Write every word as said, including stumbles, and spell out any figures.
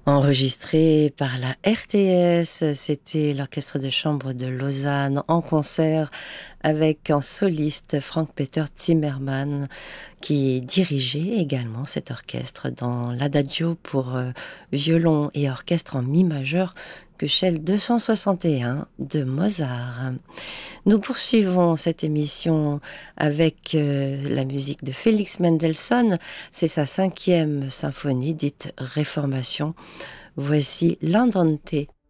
Enregistré par la R T S, c'était l'Orchestre de chambre de Lausanne en concert avec en soliste Frank-Peter Zimmermann qui dirigeait également cet orchestre dans l'Adagio pour euh, violon et orchestre en mi majeur Köchel deux cent soixante et un de Mozart. Nous poursuivons cette émission avec euh, la musique de Félix Mendelssohn. C'est sa cinquième symphonie dite Réformation. Voici l'Andante.